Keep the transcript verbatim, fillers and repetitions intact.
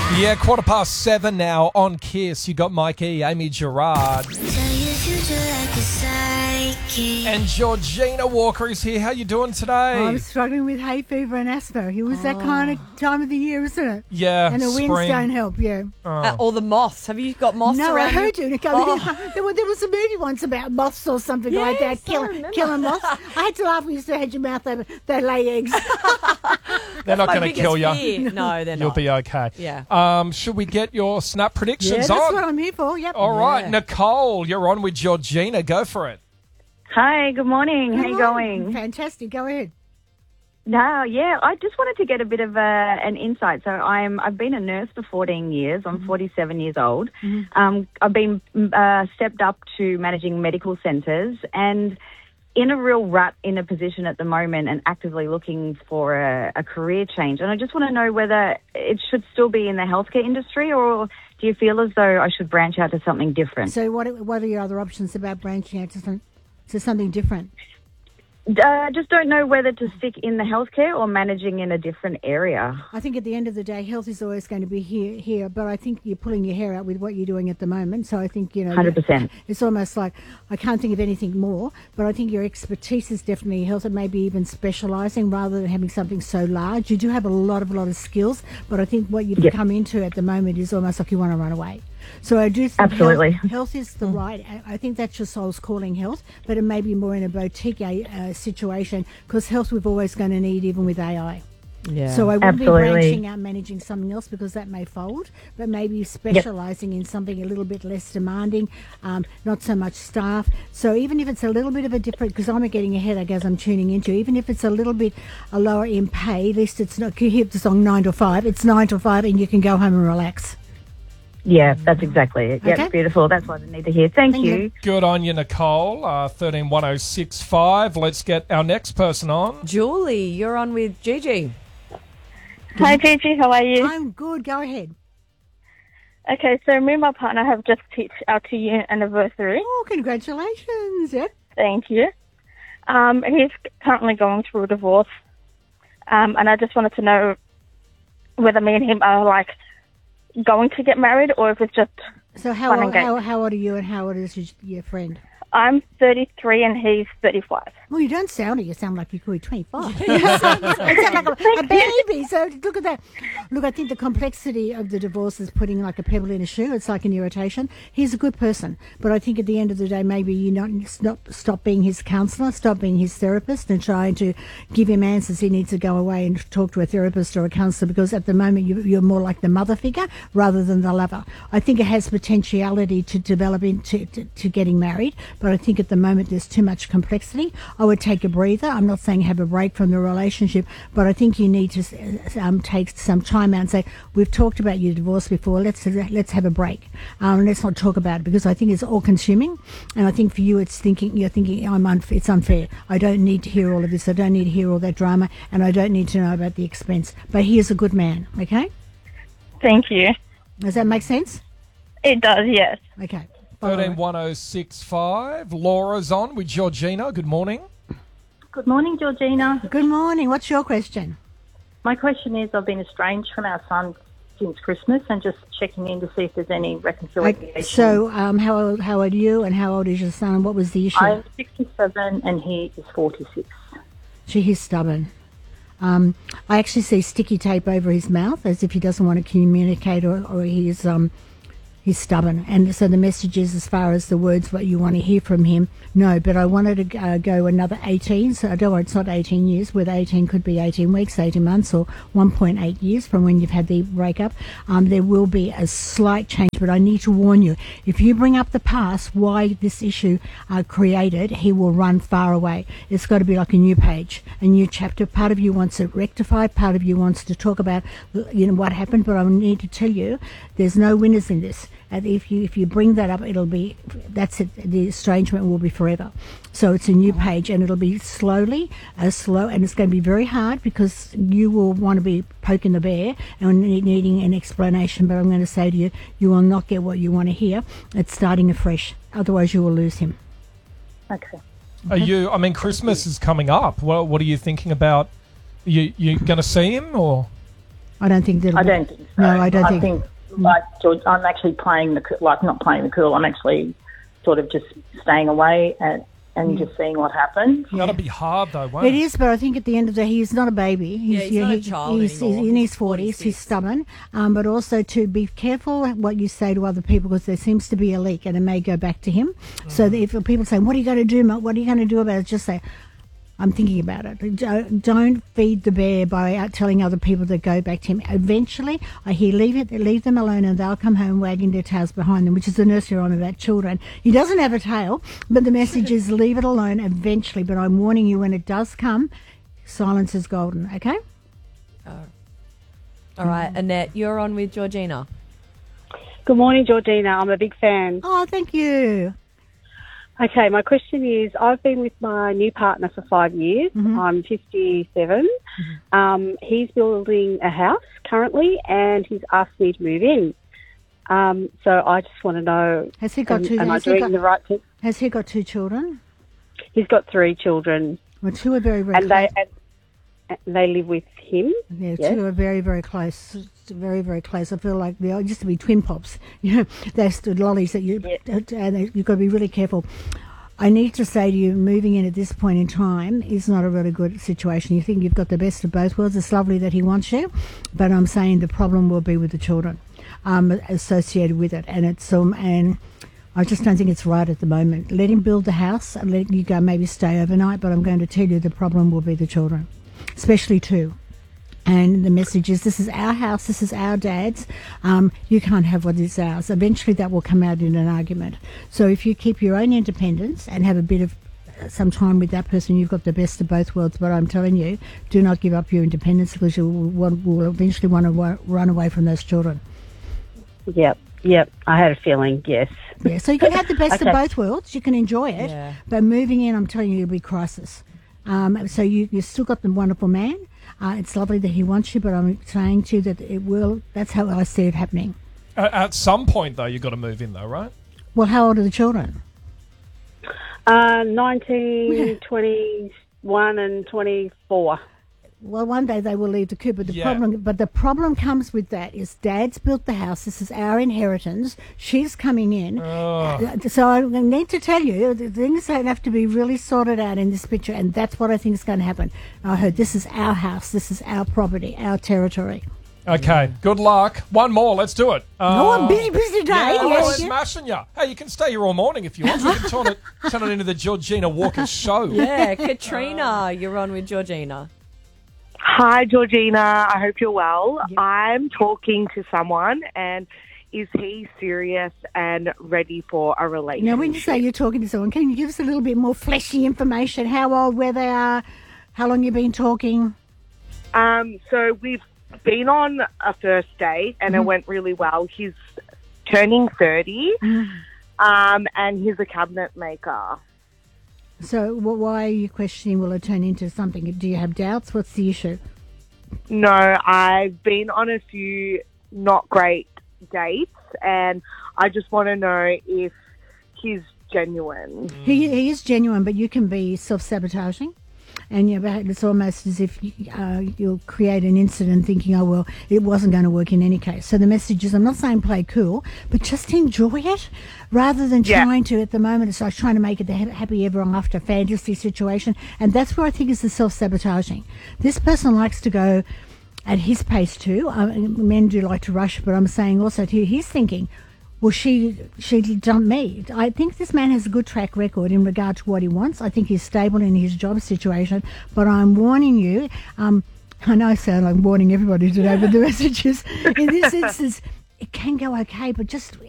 Yeah, quarter past seven now on Kiss. You got Mike E, Amy Gerard. And Georgina Walker is here. How you doing today? I'm struggling with hay fever and asthma. It was oh. that kind of time of the year, isn't it? Yeah, and the spring. winds don't help. Yeah, oh. uh, or the moths. Have you got moths? No, around I heard you. you. Oh. There, was, there was a movie once about moths or something yes, like that. Killing, killing moths. I had to laugh when you said had your mouth open. They lay eggs. They're not going to kill you. Fear. No, they're not. You'll be okay. Yeah. Um, should we get your snap predictions yeah, that's on? what I'm here for. Yep. All right, yeah. Nicole, you're on with Georgina. Go for it. Hi, good morning. Good How you morning. going? Fantastic. Go ahead. No, yeah, I just wanted to get a bit of a, an insight. So I'm, I've been a nurse for fourteen years. I'm mm-hmm. forty-seven years old. Mm-hmm. Um, I've been uh, stepped up to managing medical centres and in a real rut in a position at the moment and actively looking for a, a career change. And I just want to know whether it should still be in the healthcare industry, or do you feel as though I should branch out to something different? So what, what are your other options about branching out to something? To something different? I uh, just don't know whether to stick in the healthcare or managing in a different area. I think at the end of the day, health is always going to be here, here. But I think you're pulling your hair out with what you're doing at the moment. So I think, you know, one hundred percent. It's almost like I can't think of anything more. But I think your expertise is definitely health, and maybe even specialising rather than having something so large. You do have a lot of a lot of skills, but I think what you've yep. come into at the moment is almost like you want to run away. So I do think Absolutely. Health, health is the right. I think that's your soul's calling, health, but it may be more in a boutique uh, situation, because health we're always going to need, even with A I. Yeah. So I wouldn't Absolutely. be branching out managing something else, because that may fold, but maybe specialising yep. in something a little bit less demanding, um, not so much staff. So even if it's a little bit of a different, because I'm getting a headache as I'm tuning into, even if it's a little bit a lower in pay, at least it's not, you hear the song nine to five, it's nine to five and you can go home and relax. Yeah, that's exactly it. Yeah, okay. Beautiful. That's what I need to hear. Thank, Thank you. you. Good on you, Nicole. Uh, thirteen one oh six five. Let's get our next person on. Julie, you're on with Gigi. Hi, Gigi. How are you? I'm good. Go ahead. Okay, so me and my partner have just hit our two-year anniversary. Oh, congratulations. Yep. Thank you. Um, he's currently going through a divorce, um, and I just wanted to know whether me and him are, like, going to get married, or if it's just so how fun old, and games. how, how old are you, and how old is your, your friend? I'm thirty-three and he's thirty-five. Well, you don't sound it. You sound like you could be twenty-five. You sound, you sound like a, a baby. So look at that. Look, I think the complexity of the divorce is putting like a pebble in a shoe. It's like an irritation. He's a good person, but I think at the end of the day, maybe you not stop, stop being his counsellor, stop being his therapist, and trying to give him answers. He needs to go away and talk to a therapist or a counsellor, because at the moment you, you're more like the mother figure rather than the lover. I think it has potentiality to develop into to, to getting married. But I think at the moment there's too much complexity. I would take a breather. I'm not saying have a break from the relationship, but I think you need to um, take some time out and say, we've talked about your divorce before, let's let's have a break. Um, let's not talk about it, because I think it's all consuming. And I think for you it's thinking, you're thinking, I'm unf- it's unfair. I don't need to hear all of this. I don't need to hear all that drama, and I don't need to know about the expense. But he is a good man, okay? Thank you. Does that make sense? It does, yes. Okay. thirteen one oh six five. Laura's on with Georgina. Good morning. Good morning, Georgina. Good morning. What's your question? My question is, I've been estranged from our son since Christmas, and just checking in to see if there's any reconciliation. Okay, so um, how old, how old are you, and how old is your son? What was the issue? I'm sixty-seven and he is forty-six. Gee, he's stubborn. Um, I actually see sticky tape over his mouth, as if he doesn't want to communicate, or, or he's um, he's stubborn. And so the message is, as far as the words, what you want to hear from him, no. But I wanted to uh, go another eighteen, so I don't worry, it's not eighteen years. With eighteen could be eighteen weeks, eighteen months, or one point eight years from when you've had the breakup. Um, there will be a slight change, but I need to warn you, if you bring up the past, why this issue uh, created, he will run far away. It's got to be like a new page, a new chapter. Part of you wants it rectified, part of you wants to talk about, you know, what happened, but I need to tell you, there's no winners in this. And if you if you bring that up, it'll be, that's it, the estrangement will be forever. So it's a new page, and it'll be slowly, uh, slow, and it's going to be very hard, because you will want to be poking the bear and needing an explanation. But I'm going to say to you, you will not get what you want to hear. It's starting afresh. Otherwise, you will lose him. Okay. Are you, I mean, Christmas is coming up. Well, what are you thinking about? You you going to see him, or? I don't think that. I don't think so. No, I don't I think. think, like, George, I'm actually playing the, coo- like, not playing the cool, I'm actually sort of just staying away and, and just seeing what happens. That'll be hard though, won't It it? is, but I think at the end of the day, he's not a baby. Yeah, he's not a child he's, anymore. he's in his He's forties. He's forty-six. stubborn, um, but also to be careful what you say to other people because there seems to be a leak and it may go back to him. So that if people say, "What are you going to do, Mel? What are you going to do about it?" Just say, "I'm thinking about it." Don't, don't feed the bear by out telling other people to go back to him. Eventually, I hear leave it, leave them alone, and they'll come home wagging their tails behind them, which is the nursery rhyme about children. He doesn't have a tail, but the message is leave it alone eventually. But I'm warning you, when it does come, silence is golden. Okay? All right, Annette, you're on with Georgina. Good morning, Georgina. I'm a big fan. Oh, thank you. Okay, my question is, I've been with my new partner for five years. Mm-hmm. I'm fifty-seven. Um, he's building a house currently, and he's asked me to move in. Um, so I just want to know, Has he got am, two? am I Has he doing got, the right thing? has he got two children? He's got three children, Well, two are very, very and close. they and they live with him. Yeah, Yes. two are very, very close. Very, very close. I feel like they used to be twin pops. You know, they stood lollies that you, and they- you've got to be really careful. I need to say to you, moving in at this point in time is not a really good situation. You think you've got the best of both worlds. It's lovely that he wants you, but I'm saying the problem will be with the children um, associated with it, and it's um, and I just don't think it's right at the moment. Let him build the house and let you go maybe stay overnight, but I'm going to tell you the problem will be the children, especially two. And the message is, this is our house, this is our dad's. Um, you can't have what is ours. Eventually that will come out in an argument. So if you keep your own independence and have a bit of uh, some time with that person, you've got the best of both worlds. But I'm telling you, do not give up your independence because you will, want, will eventually want to wa- run away from those children. Yep, yep. I had a feeling, yes. Yeah, so you can have the best Okay. of both worlds. You can enjoy it. Yeah. But moving in, I'm telling you, it'll be crisis. Um, so you, you've still got the wonderful man. Uh, it's lovely that he wants you, but I'm saying to you that it will, that's how I see it happening. At, at some point, though, you've got to move in, though, right? Well, how old are the children? Uh, nineteen, twenty-one and twenty-four. Well, one day they will leave the coop, but the Yeah. problem, but the problem comes with that is Dad's built the house. This is our inheritance. She's coming in, Uh, so I need to tell you the things that have to be really sorted out in this picture, and that's what I think is going to happen. I heard this is our house, this is our property, our territory. Okay, good luck. One more, let's do it. oh, Uh, I'm busy, busy today. Yeah, yes, we're yeah. smashing you. Hey, you can stay here all morning if you want. You can turn it, turn it into the Georgina Walker show. Yeah, Katrina, you're on with Georgina. Hi, Georgina. I hope you're well. I'm talking to someone, and is he serious and ready for a relationship? Now, when you say you're talking to someone, can you give us a little bit more fleshy information? How old, where they are, how long you've been talking? Um, so we've been on a first date, and Mm-hmm. it went really well. He's turning thirty, um, and he's a cabinet maker. So wh why are you questioning will it turn into something? Do you have doubts? What's the issue? No, I've been on a few not great dates, and I just want to know if he's genuine. He, he is genuine, but you can be self-sabotaging. And you know, it's almost as if uh, you'll create an incident thinking, oh, well, it wasn't going to work in any case. So the message is, I'm not saying play cool, but just enjoy it rather than Yeah. trying to, at the moment, it's like trying to make it the ha- happy ever after fantasy situation. And that's where I think is the self-sabotaging. This person likes to go at his pace too. Uh, men do like to rush, but I'm saying also to you, he's thinking, well, she she dumped me. I think this man has a good track record in regard to what he wants. I think he's stable in his job situation. But I'm warning you, um, I know I sound like I'm warning everybody today, but the message is, in this instance, it can go okay, but just